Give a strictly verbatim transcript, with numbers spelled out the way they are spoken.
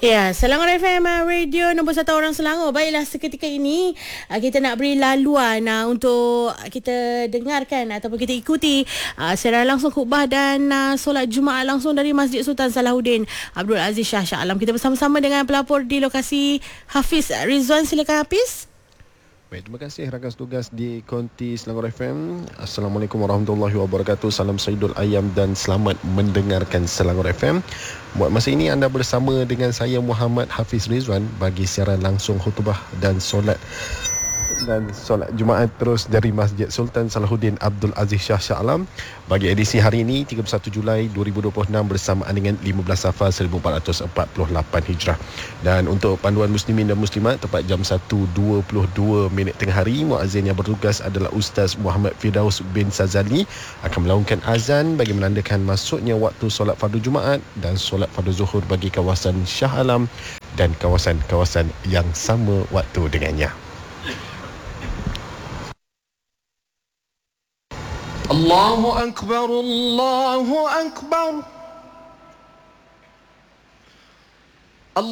Ya, Selangor F M Radio nombor satu orang Selangor. Baiklah, seketika ini uh, kita nak beri laluan uh, untuk kita dengarkan ataupun kita ikuti uh, secara langsung khutbah dan uh, solat Jumaat langsung dari Masjid Sultan Salahuddin Abdul Aziz Shah Shah Alam. Kita bersama-sama dengan pelapor di lokasi, Hafiz Rizwan. Silakan Hafiz. Baik, terima kasih rakan tugas di Konti Selangor F M. Assalamualaikum warahmatullahi wabarakatuh. Salam Saidul Ayam dan selamat mendengarkan Selangor F M. Buat masa ini anda bersama dengan saya Muhammad Hafiz Rizwan bagi siaran langsung khutbah dan solat dan solat Jumaat terus dari Masjid Sultan Salahuddin Abdul Aziz Shah Shah Alam bagi edisi hari ini tiga puluh satu Julai dua ribu dua puluh enam bersamaan dengan lima belas Safar seribu empat ratus empat puluh lapan Hijrah. Dan untuk panduan muslimin dan muslimat, tepat jam satu dua puluh dua minit tengah hari, muazzin yang bertugas adalah Ustaz Muhammad Firdaus bin Sazali akan melaungkan azan bagi menandakan masuknya waktu solat fardu Jumaat dan solat fardu Zuhur bagi kawasan Shah Alam dan kawasan-kawasan yang sama waktu dengannya. Allahu Akbar, Allahu Akbar.